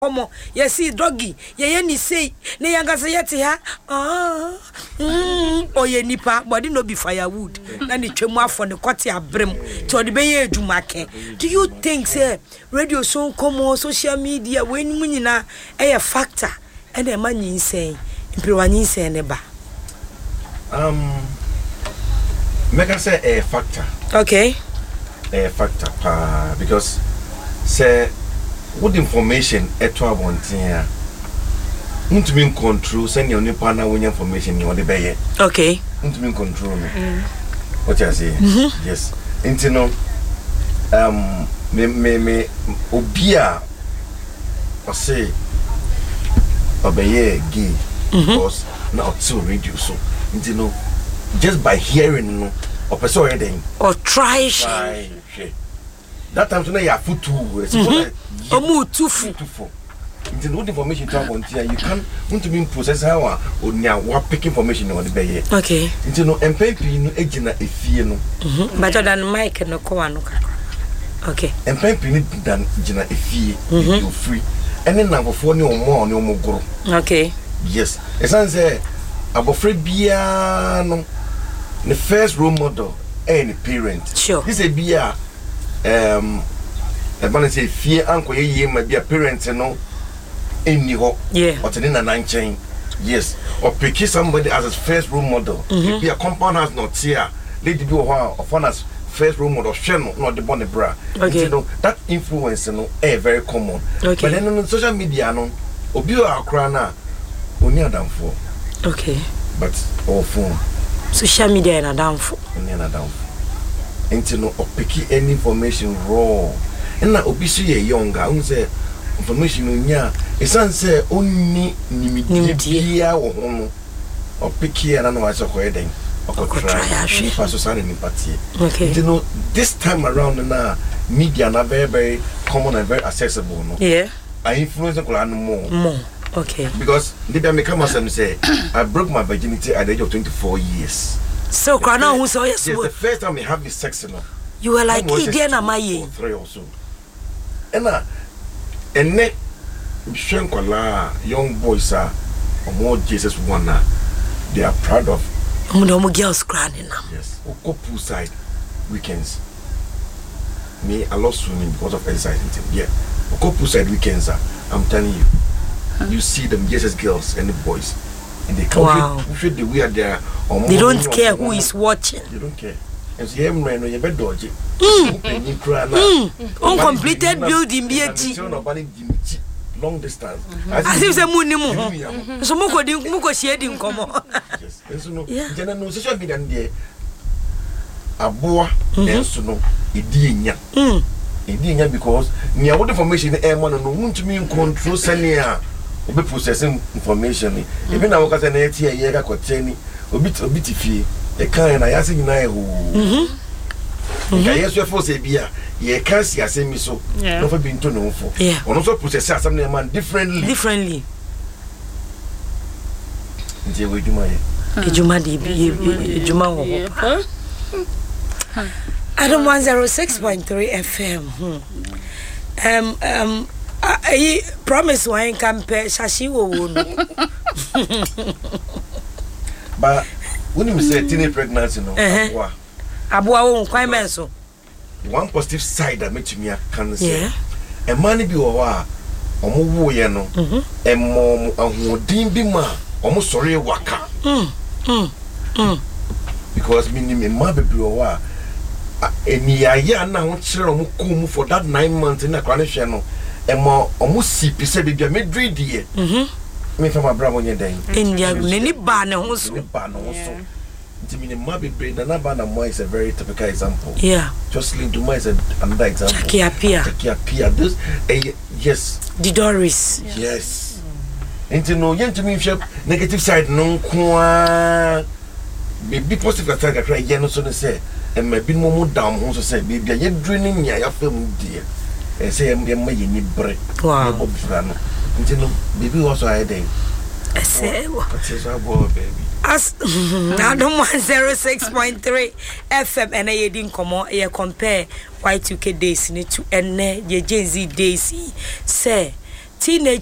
Omo, ye see doggy, ye ni say, ne yanga say yet ha. Oh ye nipa, but it no be firewood. And it came off on the cotty brim to the bay jumake. Do you think, say, radio song come on social media when munina a factor and a money say, Imperial say neba? Make I say a factor. Okay. A factor, because say. What information eto abontia ntumi control send your nipa na wonya information you dey be okay ntumi control me what you say yes intino me obia o say obeye gay because na o radio so intino just by hearing no o person already or try that time so na ya futu omu tufu into no information to about here you can want to be process how onia what pick information on the bay okay into no MPP no ejina efie no better than Mike no ko anu okay MPP ni dan ejina efie you free any number for ni omo ni omogoro okay yes esanse abofre bia no the first role model any parent sure this a bia I say fear uncle ye might be a parent no any ho yeah or in a 9 yes or pick somebody as his first role model be a compound has not here lady be or fun as first role model channel not the bonnet bra okay you know that influence no very common okay but then on social media no obi our crana only adam for okay but all phone social media and adam for only adam into no or pick any information raw and na obi so ye younger un say information onya esan say onni nimidie wo ho no o pick here na no wa so ko eden o ko try she for society ni party okay you know this time around na media na very common and very accessible no yeah I influence ko an more okay because they make come say I broke my virginity at the age of 24 years so crana who so yes the first time I have this sex no you were like Idiana Maye 3 or so and net Shankwala young boys are more Jesus one they are proud of girls crying now. Yes, or go poolside weekends. Me I love swimming because of exercise. Yeah, or go poolside weekends. I'm telling you, you see them Jesus girls and the boys, and they come. Wow. The way they are. They don't care who is watching. They don't care. And see him right now. You better dodge. Uncompleted building BT. Long distance. As if the moon mo. So muko shading komo. Yes. And so no. Jana no social media there. Aboa and so no. Idinya. Idinya because near what information the airman no want to mean control senia. Obi processing information. Even na waka say na etie ye ga kwateni. Obi tifie. E kan na ya se nyina e ho. Ka yeso for say bia ye can see asemi so no for be into no for ono so process asem man differently nje we juma ye ejuma de ejuma wo Adam 106.3 FM I promise one can pay shashi wo no but when you say teenage pregnancy no aboa wo kwan men so one positive side that makes me can say a man be wa omo wo ye no e mo ahodin bi ma omo sori waka because me ma be wa eni ya na ho kire omo kom for that 9 months na kwa ne hwe no e mo omo sipi se bibia me dreadie me fa ma bra mo nye den endia ni ba ne ho so Nana is a very typical example. Yeah. Jocelyn Duma is another example. Takia. This, yes. The Doris. Yes. And to know, to me, negative side, no, be positive attack. I cry, no, so they say, and maybe more down, also say, baby, you're dreaming, I film, dear. And say, I'm making break. Wow. And you know, baby, also I think. I say, baby. As Adam 106.3 FM and I didn't come on, I compare Y2K days to and ye Jay-Z days say teenage